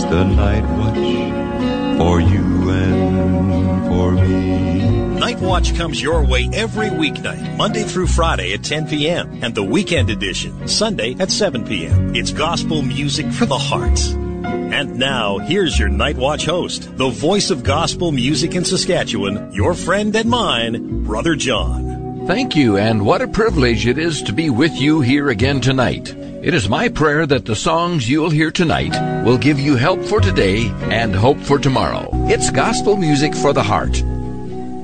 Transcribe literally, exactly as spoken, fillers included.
the night watch for you and for me. Night Watch comes your way every weeknight, Monday through Friday at ten p.m. and the weekend edition, Sunday at seven p.m. It's gospel music for the heart. And now, here's your Night Watch host, the voice of gospel music in Saskatchewan, your friend and mine, Brother John. Thank you, and what a privilege it is to be with you here again tonight. It is my prayer that the songs you'll hear tonight will give you help for today and hope for tomorrow. It's gospel music for the heart.